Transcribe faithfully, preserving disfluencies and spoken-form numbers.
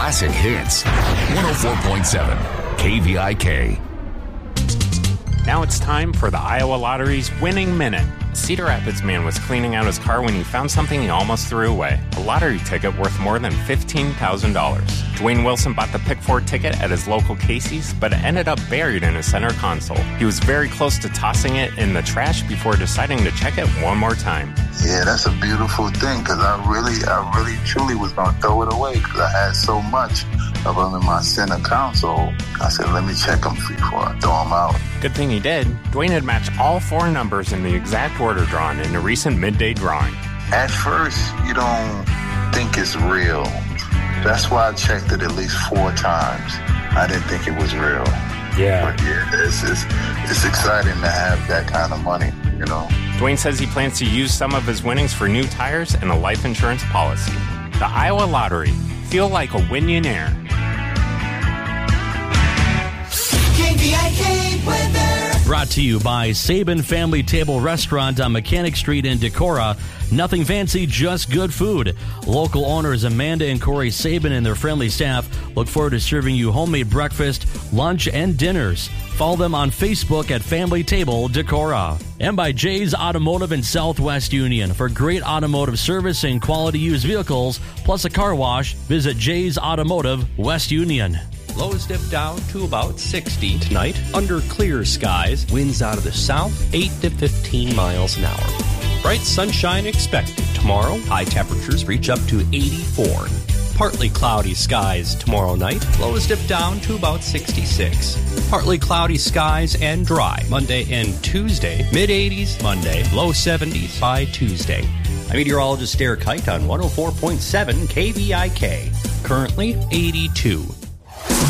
classic hits. one oh four point seven K V I K. Now it's time for the Iowa Lottery's Winning Minute. A Cedar Rapids man was cleaning out his car when he found something he almost threw away. A lottery ticket worth more than fifteen thousand dollars. Dwayne Wilson bought the Pick four ticket at his local Casey's, but it ended up buried in his center console. He was very close to tossing it in the trash before deciding to check it one more time. Yeah, that's a beautiful thing, because I really, I really, truly was going to throw it away because I had so much of them in my center console. I said, let me check them before I throw them out. Good thing he did. Dwayne had matched all four numbers in the exact order drawn in a recent midday drawing. At first, you don't think it's real. That's why I checked it at least four times. I didn't think it was real. Yeah. But yeah, it's, it's, it's exciting to have that kind of money, you know. Dwayne says he plans to use some of his winnings for new tires and a life insurance policy. The Iowa Lottery. Feel like a winionaire. K V I K weather. Brought to you by Sabin Family Table Restaurant on Mechanic Street in Decorah. Nothing fancy, just good food. Local owners Amanda and Corey Sabin and their friendly staff look forward to serving you homemade breakfast, lunch, and dinners. Follow them on Facebook at Family Table Decorah. And by Jay's Automotive in Southwest Union. For great automotive service and quality used vehicles, plus a car wash, visit Jay's Automotive West Union. Lows dip down to about sixty tonight. Under clear skies, winds out of the south, eight to fifteen miles an hour. Bright sunshine expected tomorrow. High temperatures reach up to eighty-four. Partly cloudy skies tomorrow night. Lows dip down to about sixty-six. Partly cloudy skies and dry Monday and Tuesday. Mid-eighties Monday, low seventies by Tuesday. I'm meteorologist Derek Kite on one oh four point seven K V I K. Currently eighty-two.